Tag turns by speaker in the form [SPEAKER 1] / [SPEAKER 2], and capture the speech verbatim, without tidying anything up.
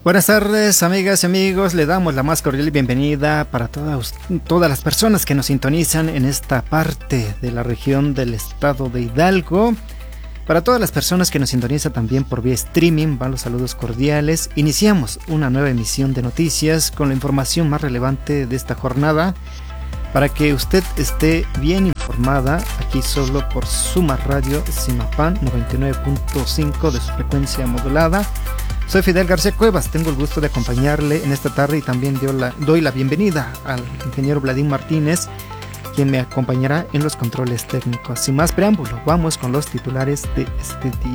[SPEAKER 1] Buenas tardes, amigas y amigos. Le damos la más cordial bienvenida para todas, todas las personas que nos sintonizan en esta parte de la región del estado de Hidalgo. Para todas las personas que nos sintonizan también por vía streaming, van los saludos cordiales. Iniciamos una nueva emisión de noticias con la información más relevante de esta jornada, para que usted esté bien informada aquí solo por Suma Radio Simapán noventa y nueve punto cinco de su frecuencia modulada. Soy Fidel García Cuevas, tengo el gusto de acompañarle en esta tarde y también doy la, doy la bienvenida al ingeniero Vladimir Martínez, quien me acompañará en los controles técnicos. Sin más preámbulo, vamos con los titulares de este